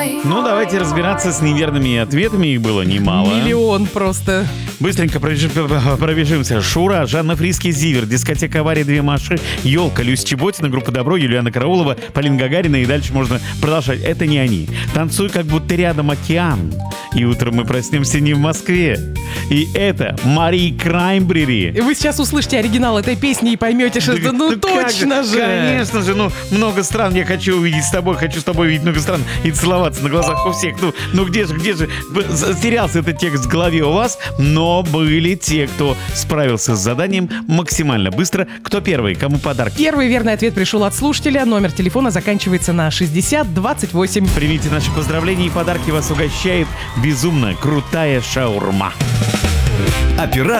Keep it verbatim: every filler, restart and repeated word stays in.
Ну, давайте разбираться с неверными ответами. Их было немало. Миллион просто. Быстренько пробежи- пробежимся. Шура, Жанна Фриске, Зивер, дискотека «Авария», «Две Маши», Ёлка, Люся Чеботина, группа «Добро», Юлиана Караулова, Полина Гагарина, и дальше можно продолжать. Это не они. «Танцуй, как будто рядом океан». И утром мы проснемся не в Москве. И это Мари Краймбрери. И вы сейчас услышите оригинал этой песни и поймете, что это ну Да как точно же. Конечно же, ну много стран я хочу увидеть с тобой, хочу с тобой увидеть много стран и целоваться на глазах у всех. Ну, ну где же, где же? Затерялся этот текст в голове у вас, но были те, кто справился с заданием максимально быстро. Кто первый? Кому подарки? Первый верный ответ пришел от слушателя. Номер телефона заканчивается на шестьдесят двадцать восемь. Примите наши поздравления и подарки. Вас угощает безумно крутая шаурма. Оператор